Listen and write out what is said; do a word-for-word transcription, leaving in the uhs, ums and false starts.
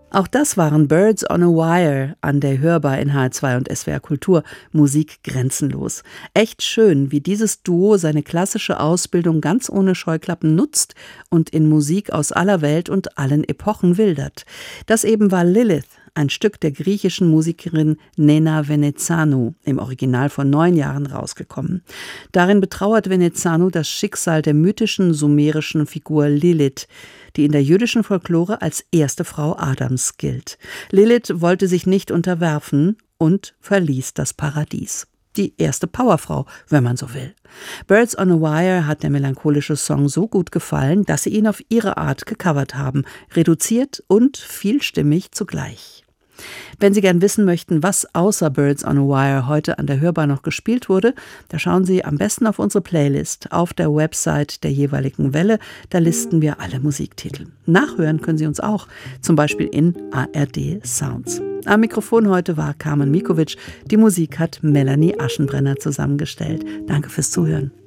Auch das waren Birds on a Wire an der Hörbar in H R zwei und S W R Kultur. Musik grenzenlos. Echt schön, wie dieses Duo seine klassische Ausbildung ganz ohne Scheuklappen nutzt und in Musik aus aller Welt und allen Epochen wildert. Das eben war Lilith, ein Stück der griechischen Musikerin Nena Venețanu, im Original vor neun Jahren rausgekommen. Darin betrauert Venețanu das Schicksal der mythischen sumerischen Figur Lilith, die in der jüdischen Folklore als erste Frau Adams gilt. Lilith wollte sich nicht unterwerfen und verließ das Paradies. Die erste Powerfrau, wenn man so will. Birds on a Wire hat der melancholische Song so gut gefallen, dass sie ihn auf ihre Art gecovert haben, reduziert und vielstimmig zugleich. Wenn Sie gern wissen möchten, was außer Birds on a Wire heute an der Hörbar noch gespielt wurde, da schauen Sie am besten auf unsere Playlist auf der Website der jeweiligen Welle. Da listen wir alle Musiktitel. Nachhören können Sie uns auch, zum Beispiel in A R D Sounds. Am Mikrofon heute war Carmen Mikovic. Die Musik hat Melanie Aschenbrenner zusammengestellt. Danke fürs Zuhören.